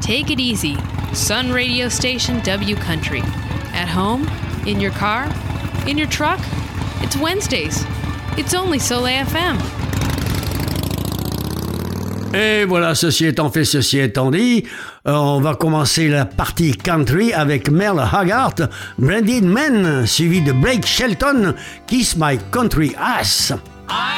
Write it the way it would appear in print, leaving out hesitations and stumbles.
Take it easy. Sun radio station W Country. At home? In your car? In your truck? It's Wednesdays. It's only Soleil FM. Et voilà, ceci étant fait, ceci étant dit, on va commencer la partie country avec Merle Haggard, Branded Man, suivi de Blake Shelton, Kiss My Country Ass.